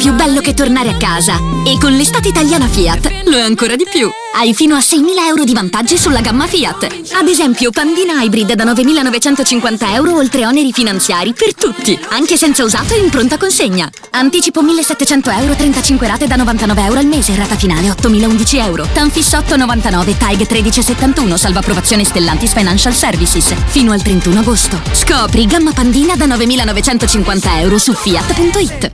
più bello che tornare a casa. E con l'estate italiana Fiat lo è ancora di più. Hai fino a 6.000 euro di vantaggi sulla gamma Fiat. Ad esempio, Pandina Hybrid da 9.950 euro oltre oneri finanziari per tutti, anche senza usato e in pronta consegna. Anticipo 1.700 euro, 35 rate da 99 euro al mese, rata finale 8.011 euro. Tanfis 8,99, TAG 1371, salva approvazione Stellantis Financial Services. Fino al 31 agosto. Scopri gamma Pandina da 9.950 euro su Fiat.it.